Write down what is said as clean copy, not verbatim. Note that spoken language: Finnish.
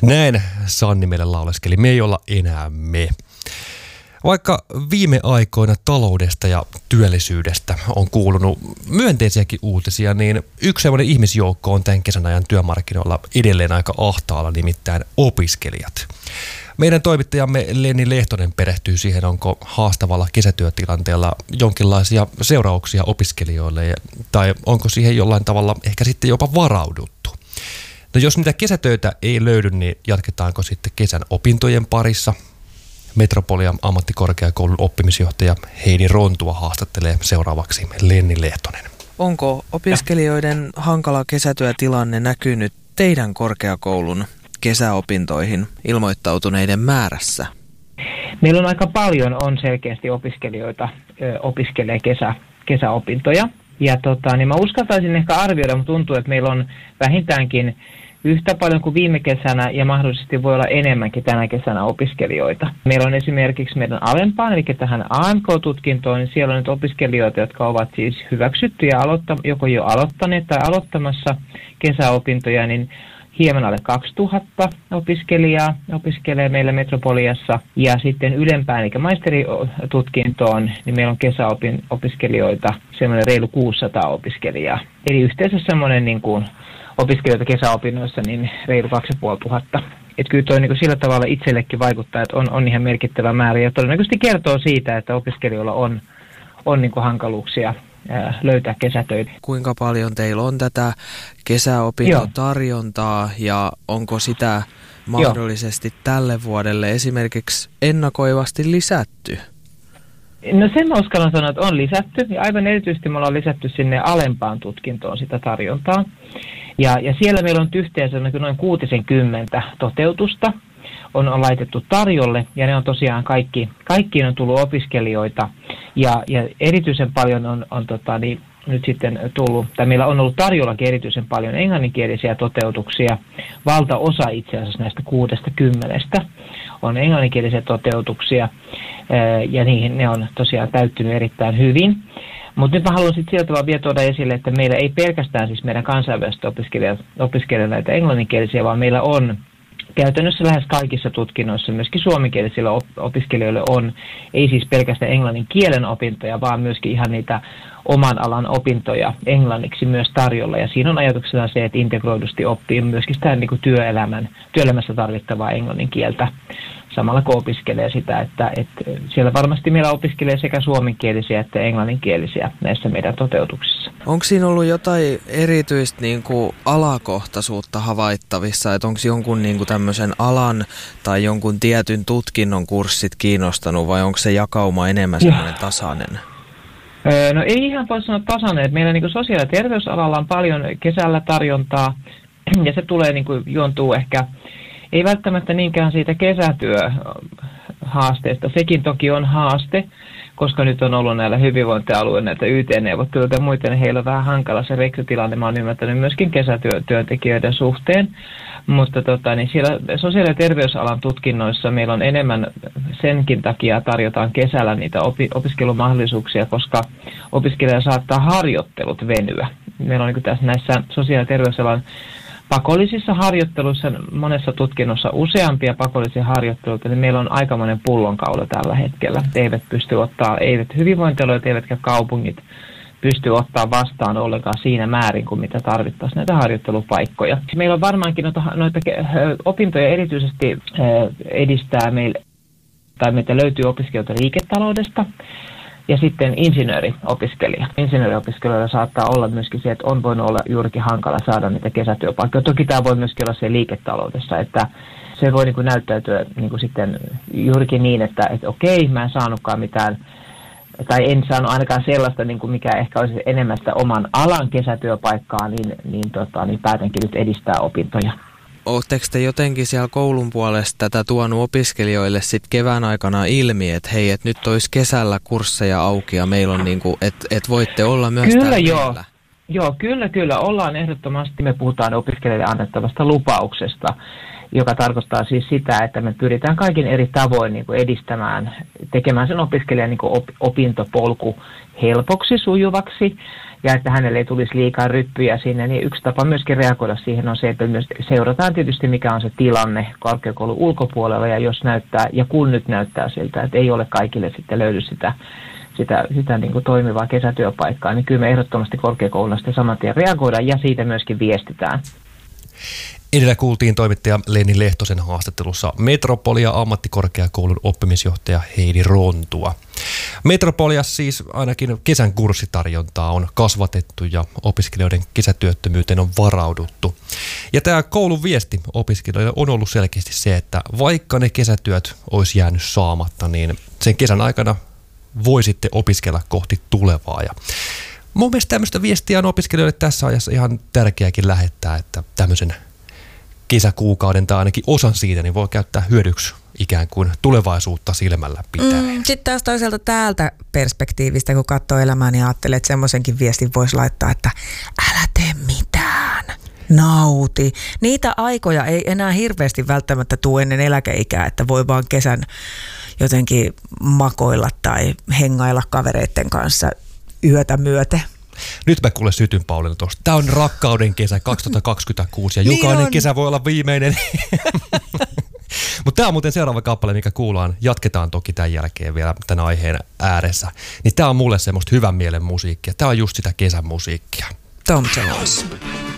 Näin Sanni meille lauleskeli. Me ei olla enää me. Vaikka viime aikoina taloudesta ja työllisyydestä on kuulunut myönteisiäkin uutisia, niin yksi sellainen ihmisjoukko on tämän kesän ajan työmarkkinoilla edelleen aika ahtaalla, nimittäin opiskelijat. Meidän toimittajamme Lenni Lehtonen perehtyy siihen, onko haastavalla kesätyötilanteella jonkinlaisia seurauksia opiskelijoille tai onko siihen jollain tavalla ehkä sitten jopa varauduttu. No jos niitä kesätöitä ei löydy, niin jatketaanko sitten kesän opintojen parissa? Metropolian ammattikorkeakoulun oppimisjohtaja Heidi Rontua haastattelee seuraavaksi Lenni Lehtonen. Onko opiskelijoiden hankala kesätyötilanne näkynyt teidän korkeakoulun kesäopintoihin ilmoittautuneiden määrässä? Meillä on aika paljon selkeästi opiskelijoita opiskelee kesäopintoja. Ja niin mä uskaltaisin ehkä arvioida, mutta tuntuu, että meillä on vähintäänkin yhtä paljon kuin viime kesänä ja mahdollisesti voi olla enemmänkin tänä kesänä opiskelijoita. Meillä on esimerkiksi meidän alempaan, eli tähän AMK-tutkintoon, niin siellä on nyt opiskelijoita, jotka ovat siis hyväksyttyjä joko jo aloittaneet tai aloittamassa kesäopintoja, niin hieman alle 2000 opiskelijaa opiskelee meillä Metropoliassa. Ja sitten ylempään, eli maisteritutkintoon, niin meillä on kesäopiskelijoita semmoinen reilu 600 opiskelijaa. Eli yhteensä semmoinen niin kuin opiskelijoita kesäopinnoissa niin reilu 2500. Että kyllä toi niin sillä tavalla itsellekin vaikuttaa, että on ihan merkittävä määrä. Ja todennäköisesti kertoo siitä, että opiskelijoilla on niin kuin hankaluuksia löytää kesätöitä. Kuinka paljon teillä on tätä kesäopintotarjontaa ja onko sitä mahdollisesti tälle vuodelle esimerkiksi ennakoivasti lisätty? No sen mä uskallan sanoa, että on lisätty ja aivan erityisesti me ollaan lisätty sinne alempaan tutkintoon sitä tarjontaa. Ja siellä meillä on yhteensä noin 60 toteutusta on laitettu tarjolle ja ne on tosiaan kaikkiin on tullut opiskelijoita ja erityisen paljon on nyt sitten tullut, tai meillä on ollut tarjollakin erityisen paljon englanninkielisiä toteutuksia. Valtaosa itse asiassa näistä 60 on englanninkielisiä toteutuksia ja niihin ne on tosiaan täyttynyt erittäin hyvin. Mutta nyt mä haluan sitten sieltä vaan vielä tuoda esille, että meillä ei pelkästään siis meidän kansainväliset opiskelijat näitä englanninkielisiä, vaan meillä on käytännössä lähes kaikissa tutkinnoissa, myöskin suomenkielisillä opiskelijoilla on, ei siis pelkästään englannin kielen opintoja, vaan myöskin ihan niitä oman alan opintoja englanniksi myös tarjolla. Ja siinä on ajatuksena se, että integroidusti oppii myöskin sitä niin kuin työelämässä tarvittavaa englannin kieltä, samalla kun opiskelee sitä, että siellä varmasti meillä opiskelee sekä suomenkielisiä että englanninkielisiä näissä meidän toteutuksissa. Onko siinä ollut jotain erityistä niin kuin alakohtaisuutta havaittavissa, että onko jonkun niin kuin tämmöisen alan tai jonkun tietyn tutkinnon kurssit kiinnostanut vai onko se jakauma enemmän sellainen tasainen? No ei ihan voi sanoa tasainen, että meillä niin kuin sosiaali- ja terveysalalla on paljon kesällä tarjontaa ja se tulee niin kuin juontuu ehkä ei välttämättä niinkään siitä kesätyöhaasteesta. Sekin toki on haaste, koska nyt on ollut näillä hyvinvointialueilla näitä YT-neuvotteluita ja muita, niin heillä on vähän hankala se rekrytilanne. Mä oon ymmärtänyt myöskin kesätyöntekijöiden suhteen. Mutta niin siellä sosiaali- ja terveysalan tutkinnoissa meillä on enemmän senkin takia tarjotaan kesällä niitä opiskelumahdollisuuksia, koska opiskelija saattaa harjoittelut venyä. Meillä on niin tässä näissä sosiaali- ja terveysalan pakollisissa harjoitteluissa, monessa tutkinnossa useampia pakollisia harjoitteluita, niin meillä on aikamoinen pullonkaula tällä hetkellä. Eivät hyvinvointialueet eivätkä kaupungit pysty ottaa vastaan ollenkaan siinä määrin, kuin mitä tarvittaisiin näitä harjoittelupaikkoja. Meillä on varmaankin noita opintoja erityisesti edistää meitä löytyy opiskelijoita liiketaloudesta. Ja sitten insinööriopiskelijoilla saattaa olla myöskin se, että on voinut olla juurikin hankala saada niitä kesätyöpaikkoja. Toki tämä voi myöskin olla se liiketaloudessa, että se voi niin kuin näyttäytyä niin kuin sitten juurikin niin, että okei, mä en saanutkaan mitään, tai en saanut ainakaan sellaista, niin kuin mikä ehkä olisi enemmän sitä oman alan kesätyöpaikkaa, niin päätänkin nyt edistää opintoja. Oletteko te jotenkin siellä koulun puolesta tätä tuonut opiskelijoille sit kevään aikana ilmi, että hei, että nyt olisi kesällä kursseja auki ja meillä on niinku, että voitte olla myös kyllä täällä joo. meillä? Joo, kyllä. Ollaan ehdottomasti, me puhutaan opiskelijoille annettavasta lupauksesta, joka tarkoittaa siis sitä, että me pyritään kaikin eri tavoin niin kuin edistämään, tekemään sen opiskelijan niin kuin opintopolku helpoksi, sujuvaksi, ja että hänelle ei tulisi liikaa ryppyjä sinne. Niin yksi tapa myöskin reagoida siihen on se, että myös seurataan tietysti, mikä on se tilanne korkeakoulun ulkopuolella, ja jos näyttää, ja kun nyt näyttää siltä, että ei ole kaikille sitten löydy sitä niin kuin toimivaa kesätyöpaikkaa, niin kyllä me ehdottomasti korkeakoululla sitten saman tien reagoidaan ja siitä myöskin viestitään. Edellä kuultiin toimittaja Lenni Lehtosen haastattelussa Metropolia ammattikorkeakoulun oppimisjohtaja Heidi Rontua. Metropoliassa siis ainakin kesän kurssitarjontaa on kasvatettu ja opiskelijoiden kesätyöttömyyteen on varauduttu. Ja tämä koulun viesti opiskelijoille on ollut selkeästi se, että vaikka ne kesätyöt olisi jäänyt saamatta, niin sen kesän aikana voi sitten opiskella kohti tulevaa. Ja mun mielestä tämmöistä viestiä on opiskelijoille tässä ajassa ihan tärkeääkin lähettää, että tämmöisen kesäkuukauden tai ainakin osan siitä niin voi käyttää hyödyksi ikään kuin tulevaisuutta silmällä pitäen. Sitten taas toisaalta täältä perspektiivistä, kun katsoo elämää, niin ajattelee, että semmoisenkin viestin voisi laittaa, että älä tee mitään, nauti. Niitä aikoja ei enää hirveästi välttämättä tule ennen eläkeikää, että voi vaan kesän jotenkin makoilla tai hengailla kavereiden kanssa yötä myöten. Nyt mä kuule sytyn Paulilla tuosta. Tämä on rakkauden kesä 2026 ja jokainen niin kesä voi olla viimeinen. Mutta tämä on muuten seuraava kappale, mikä kuullaan. Jatketaan toki tämän jälkeen vielä tämän aiheen ääressä. Niin tämä on mulle semmoista hyvän mielen musiikkia. Tämä on just sitä kesän musiikkia. Tom Jones.